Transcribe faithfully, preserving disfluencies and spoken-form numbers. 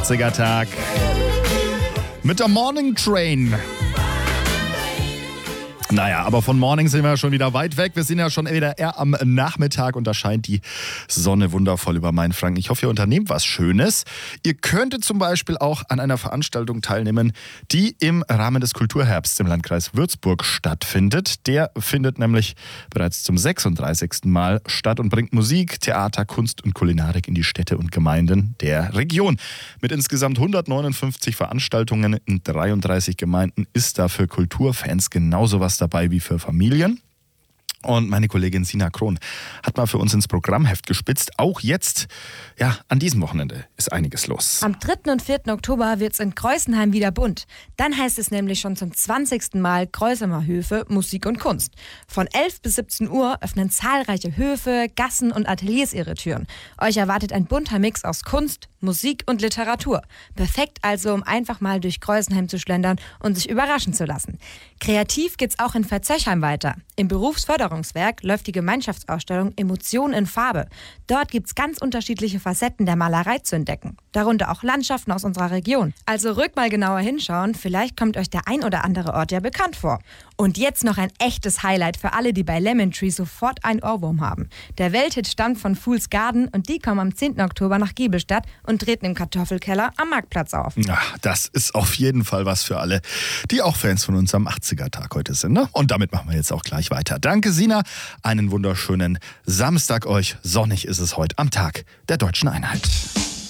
achtziger Tag mit der Morning Train. Naja, aber von Morning sind wir schon wieder weit weg. Wir sind ja schon wieder eher am Nachmittag und da scheint die Sonne wundervoll über Mainfranken. Ich hoffe, ihr unternehmt was Schönes. Ihr könntet zum Beispiel auch an einer Veranstaltung teilnehmen, die im Rahmen des Kulturherbsts im Landkreis Würzburg stattfindet. Der findet nämlich bereits zum sechsunddreißigsten Mal statt und bringt Musik, Theater, Kunst und Kulinarik in die Städte und Gemeinden der Region. Mit insgesamt hundertneunundfünfzig Veranstaltungen in dreiunddreißig Gemeinden ist da für Kulturfans genauso was dabei wie für Familien. Und meine Kollegin Sina Krohn hat mal für uns ins Programmheft gespitzt. Auch jetzt, ja, an diesem Wochenende ist einiges los. Am dritten und vierten Oktober wird es in Kreuzenheim wieder bunt. Dann heißt es nämlich schon zum zwanzigsten Mal Kreuzemer Höfe, Musik und Kunst. Von elf bis siebzehn Uhr öffnen zahlreiche Höfe, Gassen und Ateliers ihre Türen. Euch erwartet ein bunter Mix aus Kunst, Musik und Literatur. Perfekt also, um einfach mal durch Kreuzenheim zu schlendern und sich überraschen zu lassen. Kreativ geht's auch in Verzöchheim weiter. Im Berufsförderungswerk läuft die Gemeinschaftsausstellung Emotionen in Farbe. Dort gibt's ganz unterschiedliche Facetten der Malerei zu entdecken. Darunter auch Landschaften aus unserer Region. Also ruhig mal genauer hinschauen, vielleicht kommt euch der ein oder andere Ort ja bekannt vor. Und jetzt noch ein echtes Highlight für alle, die bei Lemon Tree sofort einen Ohrwurm haben. Der Welthit stammt von Fools Garden und die kommen am zehnten Oktober nach Giebelstadt und treten im Kartoffelkeller am Marktplatz auf. Ach, das ist auf jeden Fall was für alle, die auch Fans von unserem achtziger Tag heute sind. Ne? Und damit machen wir jetzt auch gleich weiter. Danke, Sina. Einen wunderschönen Samstag euch. Sonnig ist es heute am Tag der Deutschen Einheit.